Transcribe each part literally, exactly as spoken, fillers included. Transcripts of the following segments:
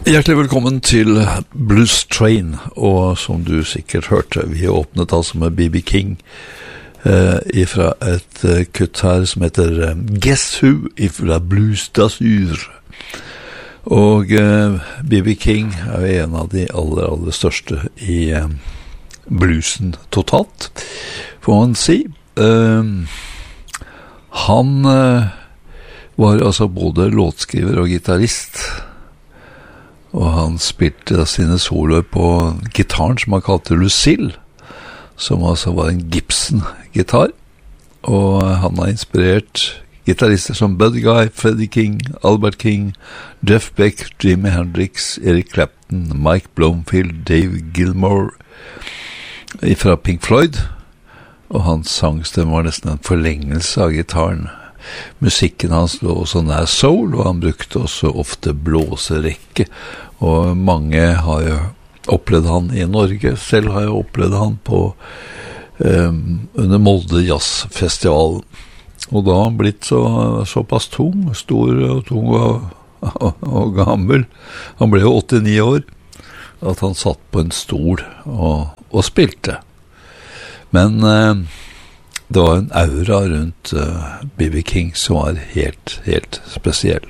Hjertelig velkommen til Blues Train, og som du sikkert hørte, vi åpnet altså med B B King eh, ifra et eh, kutt her som heter eh, Guess Who ifra Blues d'Azur. Og eh, B B King er jo en av de aller, aller største i eh, bluesen totalt, får man si. Eh, han eh, var altså både låtskriver og gitarrist, og han spilte sine soloer på gitaren som han kalte Lucille, som altså var en Gibson-gitar, og han har inspirert gitarister som Buddy Guy, Freddie King, Albert King, Jeff Beck, Jimi Hendrix, Eric Clapton, Mike Bloomfield, Dave Gilmour fra Pink Floyd, og hans sangstemme var nesten en forlengelse av gitaren. Musikken hans lå også nær soul, og han brukte også ofte blåserekke, og mange har jo opplevd han i Norge. Selv har jeg opplevd han på um, under Molde Jazzfestival, og da har han blitt så, såpass tung, stor og tung og, og, og gammel. Han ble jo åttini år, at han satt på en stol og, og spilte. Men uh, det var en aura rundt uh, B B King som var helt, helt spesiell.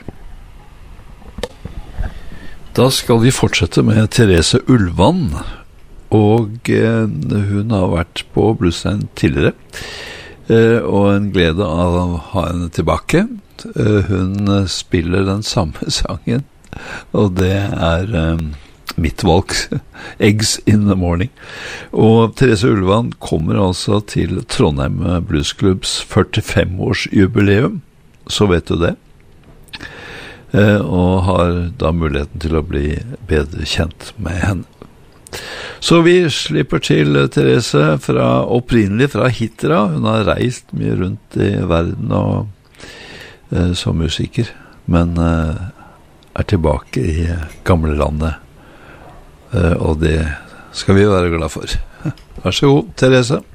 Da skal vi fortsette med Therese Ullvann, og uh, hun har vært på Bluesline tidligere, uh, og en glede av å ha henne tilbake. Uh, hun uh, spiller den samme sangen, og det er um, mitt valg, Eggs in the Morning. Og Therese Ullvann kommer altså til Trondheim Bluesklubbs førtifem års jubileum, så vet du det, eh, og har da muligheten til å bli bedre kjent med henne. Så vi slipper til Therese fra, opprinnelig fra Hitra. Hun har reist mye rundt i verden og, eh, som musiker, men eh, er tilbake i gamle landet. Uh, og det skal vi være glad for. Vær så god, Therese.